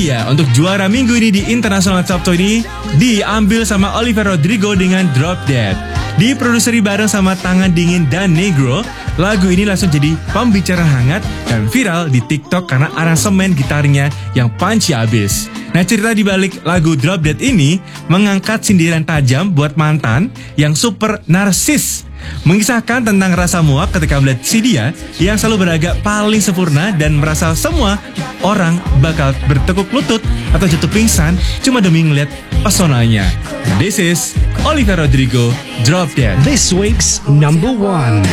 dia untuk juara minggu ini di International Top 20 diambil sama Olivia Rodrigo dengan Drop Dead. Diproduseri bareng sama Tangan Dingin dan Negro, lagu ini langsung jadi pembicaraan hangat dan viral di TikTok karena aransemen gitarnya yang punchy abis. Nah, cerita di balik lagu Drop Dead ini mengangkat sindiran tajam buat mantan yang super narsis. Mengisahkan tentang rasa muak ketika melihat si dia yang selalu beragak paling sempurna dan merasa semua orang bakal bertekuk lutut atau jatuh pingsan cuma demi ngeliat pesonanya. This is Olivia Rodrigo, Drop Dead. This week's number one.